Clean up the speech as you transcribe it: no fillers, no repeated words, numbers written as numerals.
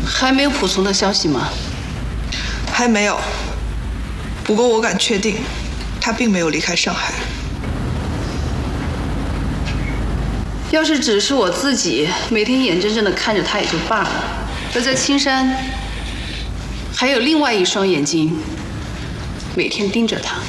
还没有蒲松的消息吗？ 还没有。不过我敢确定，他并没有离开上海。 要是只是我自己每天眼睁睁地看着他也就罢了，而在青山还有另外一双眼睛每天盯着他。